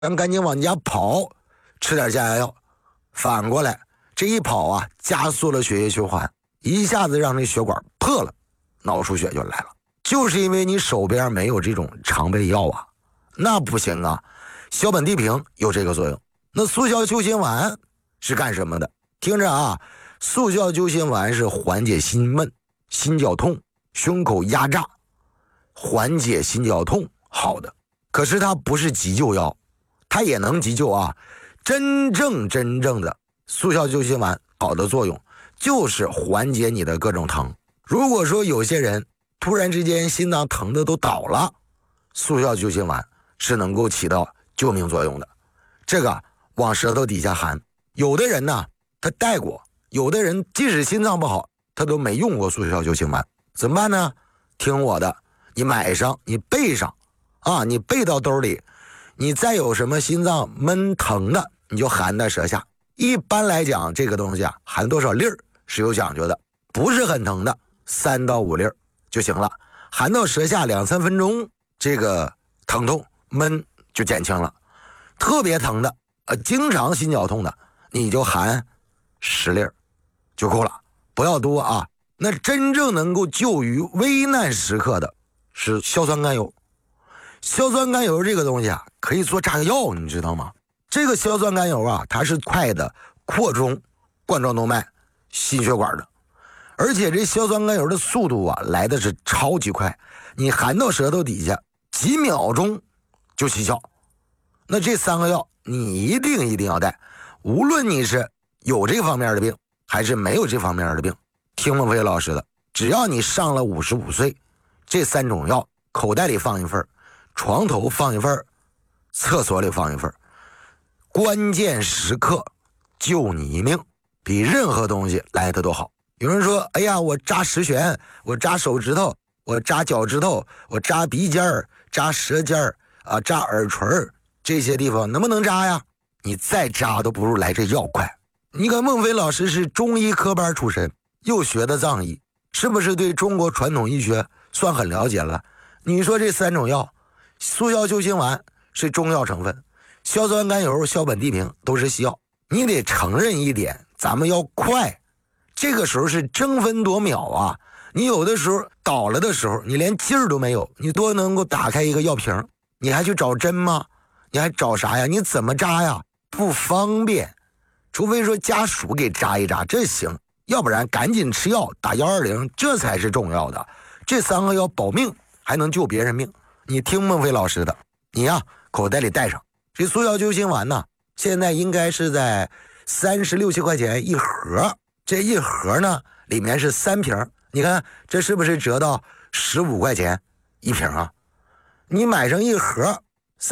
咱赶紧往家跑，吃点降压药。反过来，这一跑啊，加速了血液循环，一下子让这血管破了，脑出血就来了。就是因为你手边没有这种常备药啊，那不行啊。硝苯地平有这个作用。那速效救心丸是干什么的？听着啊，速效救心丸是缓解心闷、心绞痛、胸口压榨，缓解心绞痛好的。可是它不是急救药，它也能急救啊。真正的速效救心丸好的作用就是缓解你的各种疼。如果说有些人突然之间心脏疼的都倒了，速效救心丸是能够起到救命作用的。这个往舌头底下含，有的人呢他带过，有的人即使心脏不好他都没用过速效救心丸，怎么办呢？听我的，你买上，你备上啊，你备到兜里，你再有什么心脏闷疼的你就含在舌下。一般来讲这个东西啊，含多少粒儿是有讲究的，不是很疼的3到5粒儿就行了，含到舌下2-3分钟，这个疼痛闷就减轻了。特别疼的经常心绞痛的你就含10粒儿就够了，不要多啊。那真正能够救于危难时刻的是硝酸甘油。硝酸甘油这个东西啊，可以做炸药，你知道吗？这个硝酸甘油啊，它是快的扩充冠状动脉心血管的，而且这硝酸甘油的速度啊来的是超级快，你含到舌头底下几秒钟就起效。那这3个药你一定要带，无论你是有这方面的病还是没有这方面的病，听孟非老师的，只要你上了55岁，这3种药口袋里放一份，床头放一份，厕所里放一份，关键时刻救你一命，比任何东西来的都好。有人说，哎呀，我扎十旋，我扎手指头，我扎脚趾头，我扎鼻尖儿，扎舌尖儿啊，扎耳垂儿，这些地方能不能扎呀？你再扎都不如来这药快。你看孟非老师是中医科班出身，又学的藏医，是不是对中国传统医学算很了解了？你说这3种药，速效救心丸是中药成分，硝酸甘油、硝苯地平都是西药，你得承认一点，咱们要快。这个时候是争分夺秒啊！你有的时候倒了的时候，你连劲儿都没有，你多能够打开一个药瓶，你还去找针吗？你还找啥呀？你怎么扎呀？不方便，除非说家属给扎一扎，这行，要不然赶紧吃药，打120，这才是重要的。这3个药保命，还能救别人命。你听孟非老师的，你呀口袋里带上。这速效救心丸呢，现在应该是在36、7块钱一盒，这一盒呢里面是3瓶，你看这是不是折到15块钱一瓶啊？你买上一盒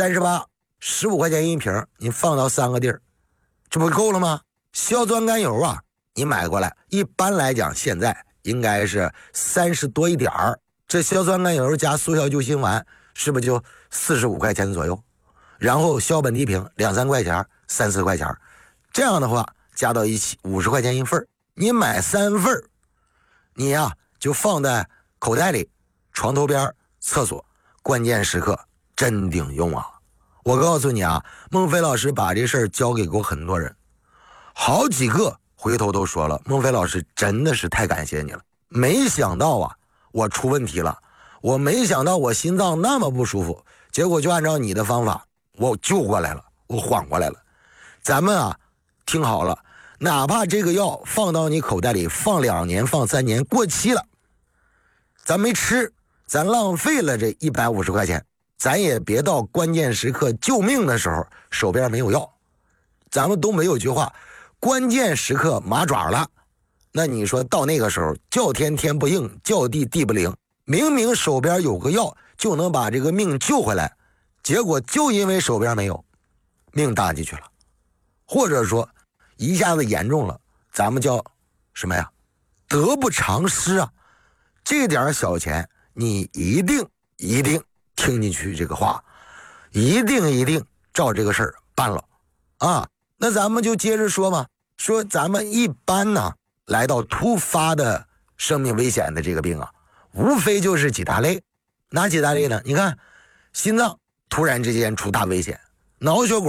38、15块钱一瓶，你放到3个地儿，这不够了吗？硝酸甘油啊，你买过来，一般来讲现在应该是30多一点儿，这硝酸甘油加速效救心丸是不是就45块钱左右？然后硝苯地平2-3块钱，3-4块钱，这样的话加到一起50块钱一份，你买3份，你呀就放在口袋里、床头边、厕所，关键时刻真顶用啊！我告诉你啊，孟非老师把这事儿交给过很多人，好几个回头都说了，孟非老师真的是太感谢你了，没想到啊我出问题了，我没想到我心脏那么不舒服，结果就按照你的方法我救过来了，我缓过来了。咱们啊听好了，哪怕这个药放到你口袋里放2年放3年过期了，咱没吃，咱浪费了这150块钱，咱也别到关键时刻救命的时候手边没有药。咱们东北有句话，关键时刻麻爪了，那你说到那个时候叫天天不应，叫地地不灵，明明手边有个药就能把这个命救回来，结果就因为手边没有，命搭进去了，或者说一下子严重了，咱们叫什么呀？得不偿失啊！这点小钱你一定听进去这个话，一定照这个事儿办了啊！那咱们就接着说嘛，说咱们一般呢来到突发的生命危险的这个病啊，无非就是几大类。哪几大类呢？你看心脏突然之间出大危险， 脑血管